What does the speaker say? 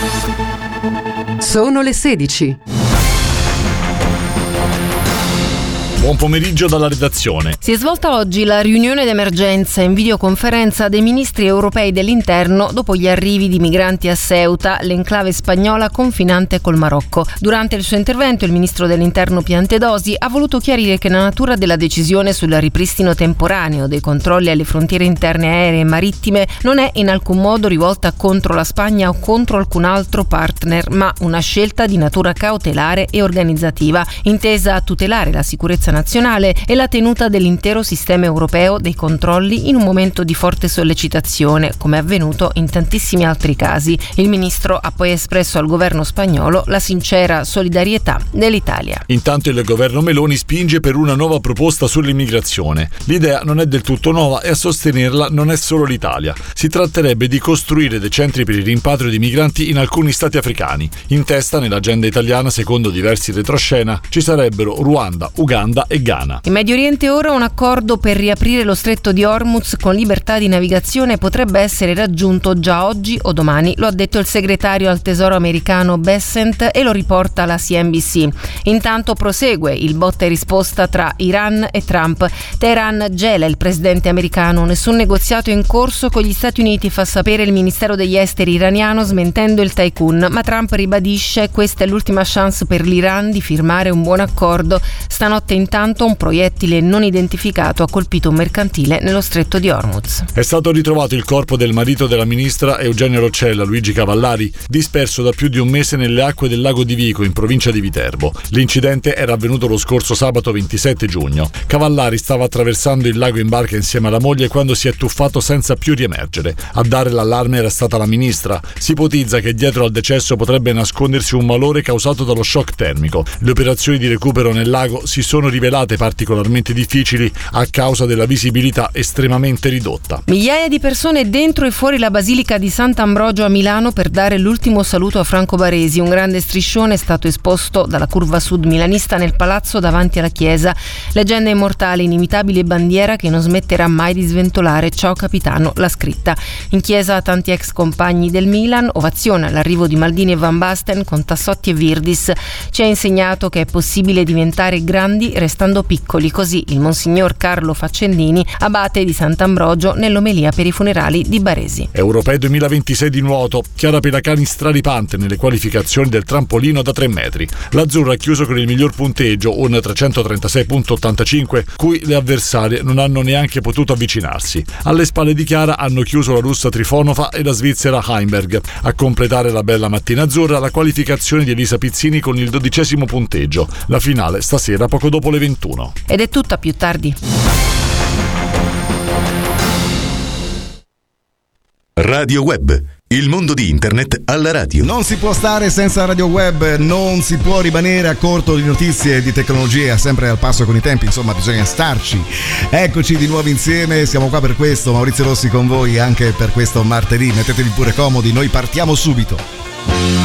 Sono le 16. Buon pomeriggio dalla redazione. Si è svolta oggi la riunione d'emergenza in videoconferenza dei ministri europei dell'interno dopo gli arrivi di migranti a Ceuta, l'enclave spagnola confinante col Marocco. Durante il suo intervento il ministro dell'interno Piantedosi ha voluto chiarire che la natura della decisione sul ripristino temporaneo dei controlli alle frontiere interne aeree e marittime non è in alcun modo rivolta contro la Spagna o contro alcun altro partner, ma una scelta di natura cautelare e organizzativa, intesa a tutelare la sicurezza nazionale e la tenuta dell'intero sistema europeo dei controlli in un momento di forte sollecitazione, come è avvenuto in tantissimi altri casi. Il ministro ha poi espresso al governo spagnolo la sincera solidarietà dell'Italia. Intanto il governo Meloni spinge per una nuova proposta sull'immigrazione. L'idea non è del tutto nuova e a sostenerla non è solo l'Italia. Si tratterebbe di costruire dei centri per il rimpatrio di migranti in alcuni stati africani. In testa, nell'agenda italiana, secondo diversi retroscena, ci sarebbero Ruanda, Uganda e Ghana. In Medio Oriente ora un accordo per riaprire lo stretto di Hormuz con libertà di navigazione potrebbe essere raggiunto già oggi o domani, lo ha detto il segretario al tesoro americano Bessent e lo riporta la CNBC. Intanto prosegue il botta e risposta tra Iran e Trump. Teheran gela il presidente americano, nessun negoziato in corso con gli Stati Uniti, fa sapere il ministero degli esteri iraniano smentendo il tycoon, ma Trump ribadisce questa è l'ultima chance per l'Iran di firmare un buon accordo. Stanotte intanto un proiettile non identificato ha colpito un mercantile nello stretto di Hormuz. È stato ritrovato il corpo del marito della ministra Eugenia Roccella, Luigi Cavallari, disperso da più di un mese nelle acque del lago di Vico, in provincia di Viterbo. L'incidente era avvenuto lo scorso sabato 27 giugno. Cavallari stava attraversando il lago in barca insieme alla moglie quando si è tuffato senza più riemergere. A dare l'allarme era stata la ministra. Si ipotizza che dietro al decesso potrebbe nascondersi un malore causato dallo shock termico. Le operazioni di recupero nel lago si sono rivelate particolarmente difficili a causa della visibilità estremamente ridotta. Migliaia di persone dentro e fuori la Basilica di Sant'Ambrogio a Milano per dare l'ultimo saluto a Franco Baresi. Un grande striscione è stato esposto dalla curva sud milanista nel palazzo davanti alla chiesa. Leggenda immortale, inimitabile bandiera che non smetterà mai di sventolare. Ciao capitano, la scritta. In chiesa tanti ex compagni del Milan, ovazione all'arrivo di Maldini e Van Basten con Tassotti e Virdis. Ci ha insegnato che è possibile diventare grandi restando piccoli, così il Monsignor Carlo Faccendini, abate di Sant'Ambrogio, nell'omelia per i funerali di Baresi. Europei 2026 di nuoto, Chiara Pelacani straripante nelle qualificazioni del trampolino da 3 metri. L'azzurra ha chiuso con il miglior punteggio, un 336.85, cui le avversarie non hanno neanche potuto avvicinarsi. Alle spalle di Chiara hanno chiuso la russa Trifonova e la svizzera Heimberg. A completare la bella mattina azzurra la qualificazione di Elisa Pizzini con il 12° punteggio. La finale stasera poco dopo le 21. Ed è tutta, più tardi. Radio Web, il mondo di internet alla radio. Non si può stare senza Radio Web, non si può rimanere a corto di notizie e di tecnologia, sempre al passo con i tempi, insomma bisogna starci. Eccoci di nuovo insieme, siamo qua per questo, Maurizio Rossi con voi anche per questo martedì, mettetevi pure comodi, noi partiamo subito.